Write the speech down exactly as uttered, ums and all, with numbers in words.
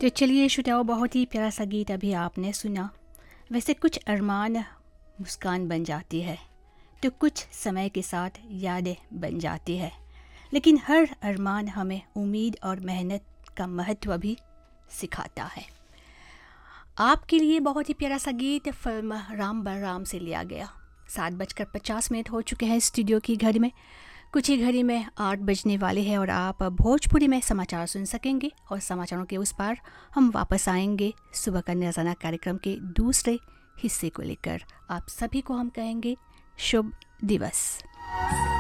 तो चलिए श्रोताओं, बहुत ही प्यारा सा गीत अभी आपने सुना। वैसे कुछ अरमान मुस्कान बन जाती है तो कुछ समय के साथ यादें बन जाती है, लेकिन हर अरमान हमें उम्मीद और मेहनत का महत्व भी सिखाता है। आपके लिए बहुत ही प्यारा सा गीत फिल्म राम बलराम से लिया गया। सात बजकर पचास मिनट हो चुके हैं स्टूडियो की घड़ी में। कुछ ही घड़ी में आठ बजने वाले हैं और आप भोजपुरी में समाचार सुन सकेंगे और समाचारों के उस पार हम वापस आएंगे सुबह का नज़ाना कार्यक्रम के दूसरे हिस्से को लेकर। आप सभी को हम कहेंगे शुभ दिवस।